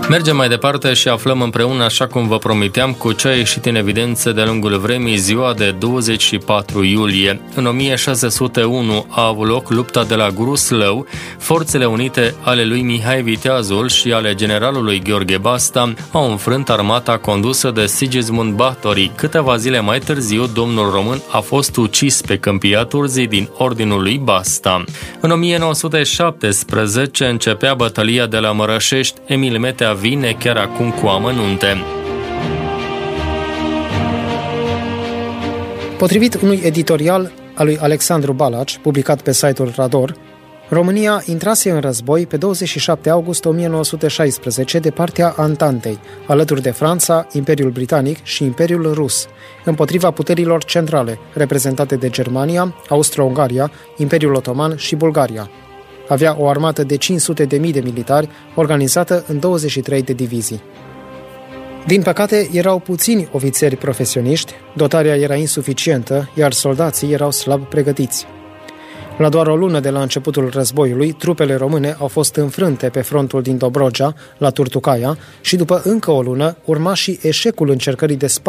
Mergem mai departe și aflăm împreună, așa cum vă promiteam, cu ce a ieșit în evidență de-a lungul vremii ziua de 24 iulie. În 1601 a avut loc lupta de la Gruslău. Forțele unite ale lui Mihai Viteazul și ale generalului Gheorghe Basta au înfrânt armata condusă de Sigismund Báthory. Câteva zile mai târziu, domnul român a fost ucis pe Câmpia Turzii din ordinul lui Basta. În 1917 începea bătălia de la Mărășești. Emil Metea vine chiar acum cu amănunte. Potrivit unui editorial al lui Alexandru Balaci, publicat pe site-ul Rador, România intrase în război pe 27 august 1916 de partea Antantei, alături de Franța, Imperiul Britanic și Imperiul Rus, împotriva puterilor centrale, reprezentate de Germania, Austro-Ungaria, Imperiul Otoman și Bulgaria. Avea o armată de 500.000 de militari, organizată în 23 de divizii. Din păcate, erau puțini ofițeri profesioniști, dotarea era insuficientă, iar soldații erau slab pregătiți. La doar o lună de la începutul războiului, trupele române au fost înfrânte pe frontul din Dobrogea, la Turtucaia, și după încă o lună urma și eșecul încercării de